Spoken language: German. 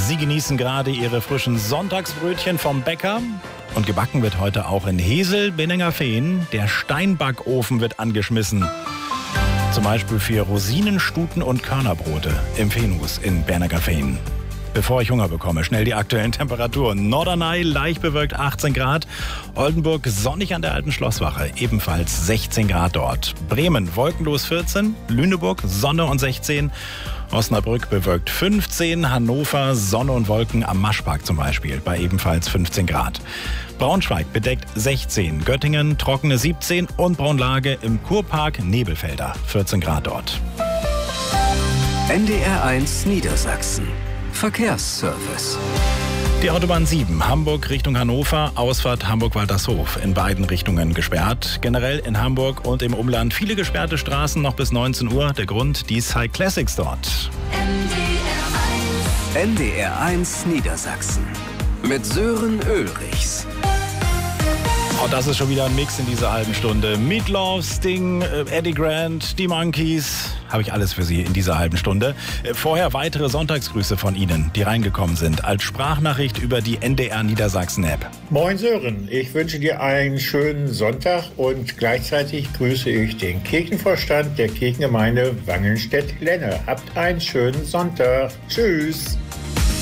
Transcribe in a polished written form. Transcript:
Sie genießen gerade Ihre frischen Sonntagsbrötchen vom Bäcker. Und gebacken wird heute auch in Hesel, Benningerfehn. Der Steinbackofen wird angeschmissen. Zum Beispiel für Rosinen, Stuten und Körnerbrote im Feenhus in Benningerfehn. Bevor ich Hunger bekomme, schnell die aktuellen Temperaturen. Norderney leicht bewölkt 18 Grad. Oldenburg sonnig an der alten Schlosswache, ebenfalls 16 Grad dort. Bremen wolkenlos 14. Lüneburg Sonne und 16. Osnabrück bewölkt 15. Hannover Sonne und Wolken am Maschpark zum Beispiel bei ebenfalls 15 Grad. Braunschweig bedeckt 16. Göttingen trockene 17. Und Braunlage im Kurpark Nebelfelder 14 Grad dort. NDR1 Niedersachsen. Verkehrsservice. Die Autobahn 7, Hamburg Richtung Hannover, Ausfahrt Hamburg-Waltershof, in beiden Richtungen gesperrt. Generell in Hamburg und im Umland viele gesperrte Straßen noch bis 19 Uhr. Der Grund, die Sky Classics dort. NDR1 Niedersachsen. Mit Sören Ulrichs. Und das ist schon wieder ein Mix in dieser halben Stunde. Meatloaf, Sting, Eddie Grant, die Monkees. Habe ich alles für Sie in dieser halben Stunde. Vorher weitere Sonntagsgrüße von Ihnen, die reingekommen sind, als Sprachnachricht über die NDR Niedersachsen-App. Moin Sören, ich wünsche dir einen schönen Sonntag und gleichzeitig grüße ich den Kirchenvorstand der Kirchengemeinde Wangelnstedt-Lenne. Habt einen schönen Sonntag. Tschüss.